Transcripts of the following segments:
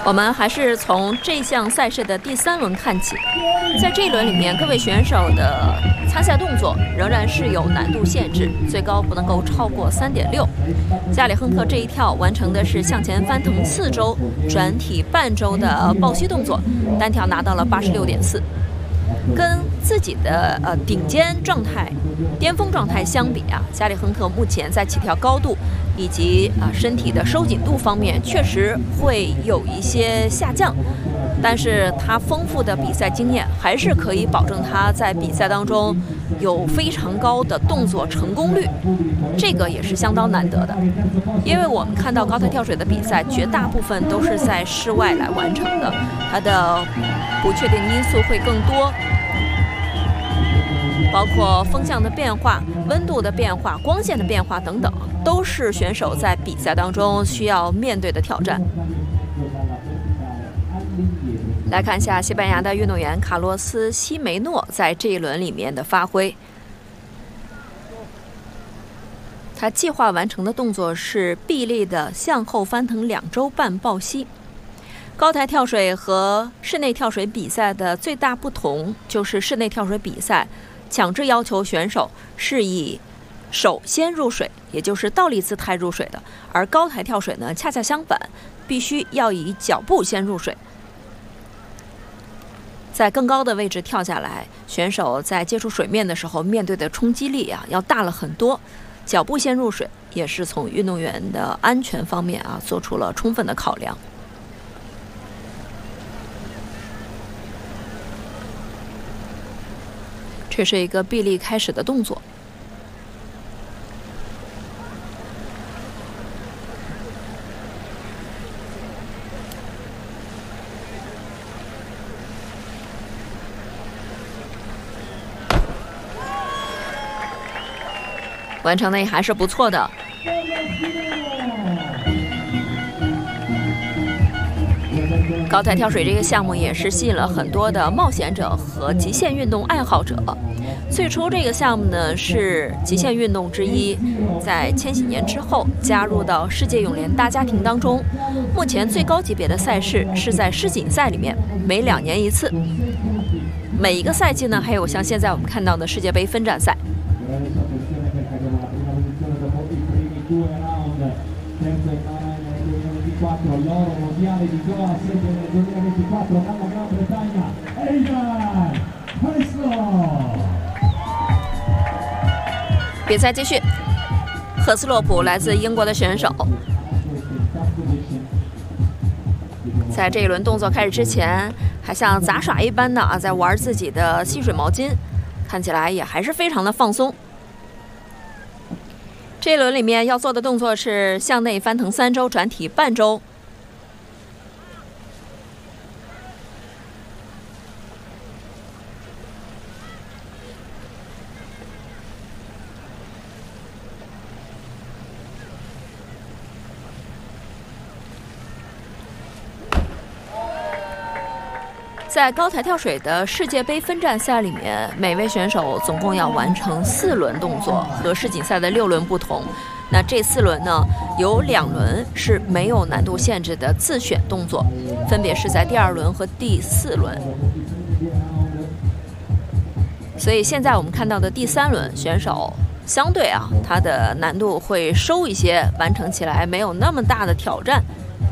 我们还是从这项赛事的第3轮看起。在这一轮里面，各位选手的参赛动作仍然是有难度限制，最高不能够超过3.6。加里亨特这一跳完成的是向前翻腾4周转体半周的抱膝动作，单跳拿到了86.4。跟自己的顶尖状态、巅峰状态相比啊，加里亨特目前在起跳高度以及身体的收紧度方面确实会有一些下降，但是他丰富的比赛经验还是可以保证他在比赛当中有非常高的动作成功率，这个也是相当难得的。因为我们看到高台跳水的比赛绝大部分都是在室外来完成的，它的不确定因素会更多，包括风向的变化、温度的变化、光线的变化等等，都是选手在比赛当中需要面对的挑战。来看一下西班牙的运动员卡洛斯·西梅诺在这一轮里面的发挥。他计划完成的动作是臂力的向后翻腾2周半抱膝。高台跳水和室内跳水比赛的最大不同就是室内跳水比赛强制要求选手是以手先入水，也就是倒立姿态入水的，而高台跳水呢恰恰相反，必须要以脚步先入水。在更高的位置跳下来，选手在接触水面的时候面对的冲击力要大了很多。脚步先入水也是从运动员的安全方面做出了充分的考量。这是一个臂力开始的动作。完成的也还是不错的。高台跳水这个项目也是吸引了很多的冒险者和极限运动爱好者。最初这个项目呢是极限运动之一，在千禧年之后加入到世界泳联大家庭当中。目前最高级别的赛事是在世锦赛里面，每2年一次。每一个赛季呢还有像现在我们看到的世界杯分站赛。比赛继续，赫斯洛普来自英国的选手，在这一轮动作开始之前，还像杂耍一般的在玩自己的吸水毛巾，看起来也还是非常的放松。这一轮里面要做的动作是向内翻腾3周转体半周。在高台跳水的世界杯分站赛里面，每位选手总共要完成4轮动作，和世锦赛的6轮不同。那这4轮呢，有2轮是没有难度限制的自选动作，分别是在第2轮和第4轮。所以现在我们看到的第3轮，选手相对它的难度会收一些，完成起来没有那么大的挑战。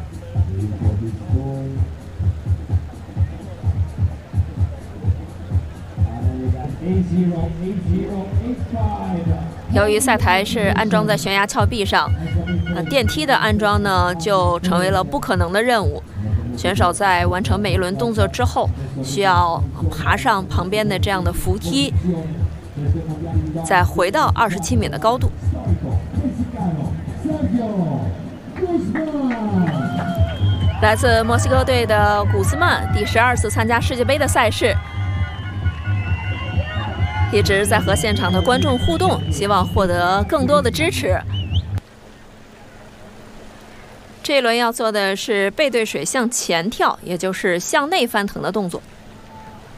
由于赛台是安装在悬崖峭壁上，电梯的安装呢就成为了不可能的任务。选手在完成每一轮动作之后，需要爬上旁边的这样的扶梯，再回到27米的高度。来自墨西哥队的古斯曼第12次参加世界杯的赛事，一直在和现场的观众互动，希望获得更多的支持。这一轮要做的是背对水向前跳，也就是向内翻腾的动作。